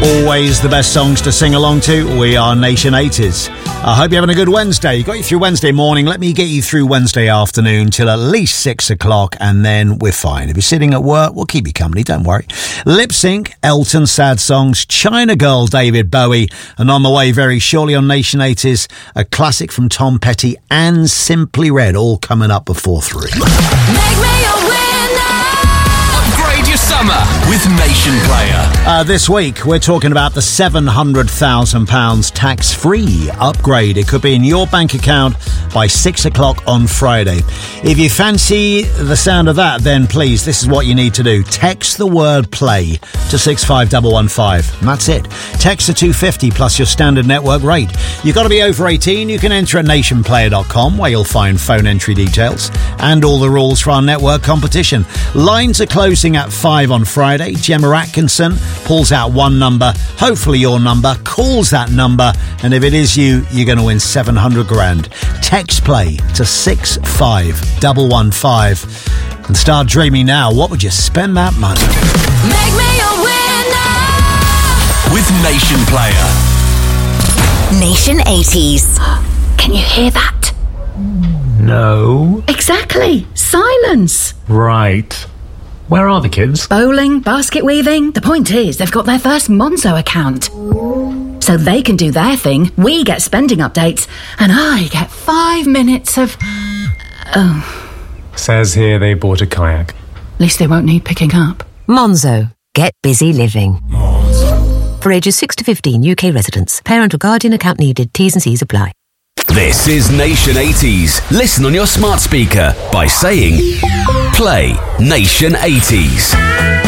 Always the best songs to sing along to. We are Nation 80s. I hope you're having a good Wednesday. Got you through Wednesday morning. Let me get you through Wednesday afternoon till at least 6 o'clock, and then we're fine. If you're sitting at work, we'll keep you company, don't worry. Lip Sync, Elton, Sad Songs, China Girl, David Bowie, and on the way very shortly on Nation 80s, a classic from Tom Petty and Simply Red, all coming up before 3. Make me a winner. Upgrade your summer with Nation Player. This week, we're talking about the £700,000 tax-free upgrade. It could be in your bank account by 6 o'clock on Friday. If you fancy the sound of that, then please, this is what you need to do. Text the word play to 65115. And that's it. Text to 250 plus your standard network rate. You've got to be over 18. You can enter at nationplayer.com, where you'll find phone entry details and all the rules for our network competition. Lines are closing at 5 on Friday. Gemma Atkinson pulls out one number, hopefully your number, calls that number, and if it is you, you're going to win 700 grand. Text play to 65115 and start dreaming now. What would you spend that money? Make me a winner. With Nation Player. Nation 80s. Can you hear that? No. Exactly. Silence. Right. Where are the kids? Bowling, basket weaving. The point is, they've got their first Monzo account. So they can do their thing, we get spending updates, and I get 5 minutes of... Oh. Says here they bought a kayak. At least they won't need picking up. Monzo. Get busy living. For ages 6 to 15 UK residents. Parent or guardian account needed. T's and C's apply. This is Nation 80s. Listen on your smart speaker by saying, play Nation 80s.